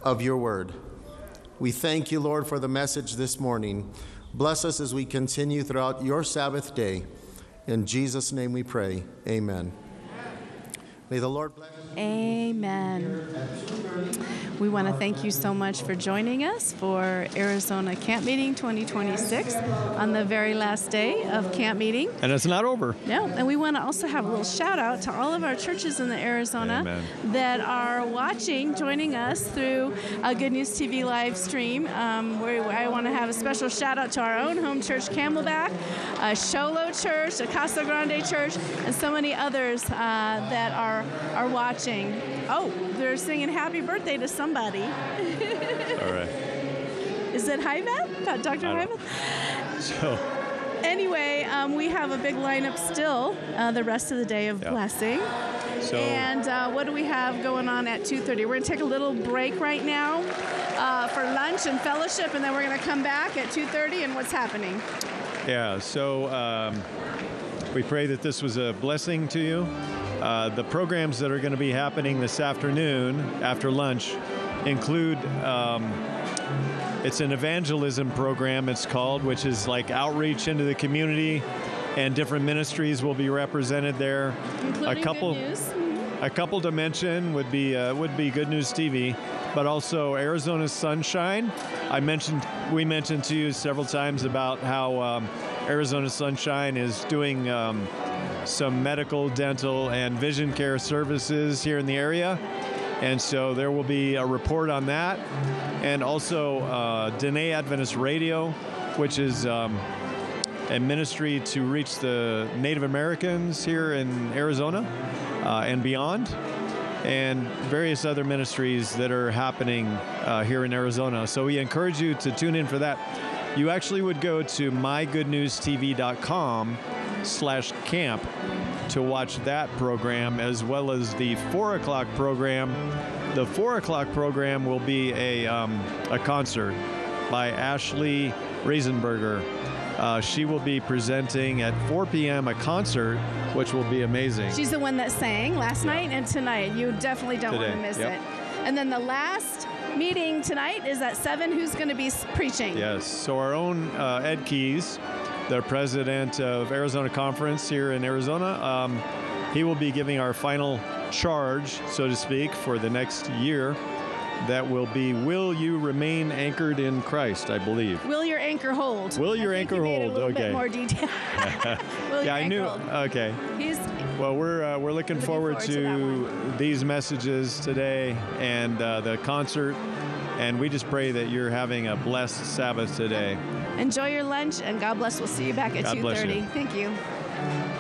of your word. We thank you, Lord, for the message this morning. Bless us as we continue throughout your Sabbath day. In Jesus' name we pray. Amen. May the Lord bless you. Amen. We want to thank you so much for joining us for Arizona Camp Meeting 2026 on the very last day of Camp Meeting. And it's not over. No, and we want to also have a little shout out to all of our churches in the Arizona Amen. that are watching, joining us through a Good News TV live stream. Where I want to have a special shout out to our own home church, Camelback, Sholo Church, Casa Grande Church, and so many others that are watching. Oh, they're singing happy birthday to somebody. All right. Is it Hyvath? Dr. Hyvath? So. Anyway, we have a big lineup still the rest of the day of blessing. So. And what do we have going on at 2:30? We're going to take a little break right now for lunch and fellowship, and then we're going to come back at 2:30, and what's happening? Yeah, so we pray that this was a blessing to you. The programs that are going to be happening this afternoon after lunch include, it's an evangelism program, it's called, which is like outreach into the community, and different ministries will be represented there. Including Good News. A couple to mention would be Good News TV, but also Arizona Sunshine. We mentioned to you several times about how Arizona Sunshine is doing some medical, dental, and vision care services here in the area. And so there will be a report on that. And also Dene Adventist Radio, which is a ministry to reach the Native Americans here in Arizona and beyond, and various other ministries that are happening here in Arizona. So we encourage you to tune in for that. You actually would go to mygoodnewstv.com/camp to watch that program, as well as the 4 o'clock program. The 4 o'clock program will be a concert by Ashley Reisenberger. She will be presenting at 4 p.m. a concert, which will be amazing. She's the one that sang last night and tonight. You definitely don't want to miss it. And then the last meeting tonight is at 7. Who's going to be preaching? Yes. So our own Ed Keys, the president of Arizona Conference here in Arizona, he will be giving our final charge, so to speak, for the next year. That will be, will you remain anchored in Christ, I believe. Will your anchor hold? Will your anchor hold? A little bit more detail. Yeah, I knew. Hold? Okay. Well, we're looking forward to these messages today and the concert, and we just pray that you're having a blessed Sabbath today. Enjoy your lunch, and God bless. We'll see you back at 2:30. Thank you.